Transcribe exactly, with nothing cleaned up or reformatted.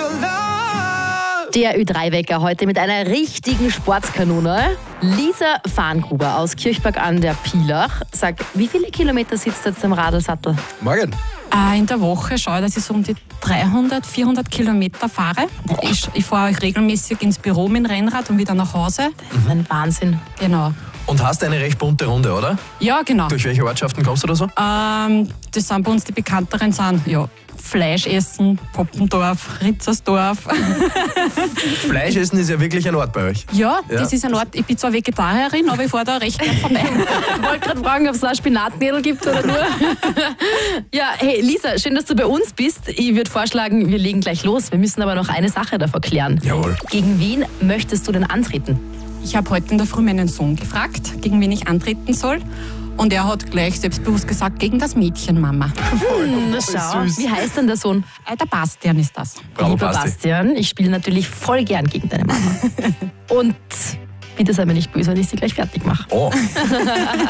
Der Ö drei Wecker heute mit einer richtigen Sportskanone. Lisa Farngruber aus Kirchberg an der Pielach. Sag, wie viele Kilometer sitzt du jetzt am Radlsattel? Morgen. Äh, in der Woche schaue ich, dass ich so um die dreihundert, vierhundert Kilometer fahre. Ich, ich fahre regelmäßig ins Büro mit dem Rennrad und wieder nach Hause. Das ist ein Wahnsinn. Genau. Und hast eine recht bunte Runde, oder? Ja, genau. Durch welche Ortschaften kommst du da so? Ähm, das sind bei uns die bekannteren, sind ja, Fleischessen, Poppendorf, Ritzersdorf. Fleisch essen ist ja wirklich ein Ort bei euch. Ja, Ja. das ist ein Ort. Ich bin zwar Vegetarierin, aber ich fahre da recht gern vorbei. Ich wollte gerade fragen, ob es auch Spinatnädel gibt oder nur. Ja, hey Lisa, schön, dass du bei uns bist. Ich würde vorschlagen, wir legen gleich los. Wir müssen aber noch eine Sache davor klären. Jawohl. Gegen wen möchtest du denn antreten? Ich habe heute in der Früh meinen Sohn gefragt, gegen wen ich antreten soll. Und er hat gleich selbstbewusst gesagt, gegen das Mädchen, Mama. Hm, schau. süß. Wie heißt denn der Sohn? Äh, der Bastian ist das. Bravo, Lieber Basti. Bastian, ich spiele natürlich voll gern gegen deine Mama. Und bitte sei mir nicht böse, wenn ich sie gleich fertig mache. Oh.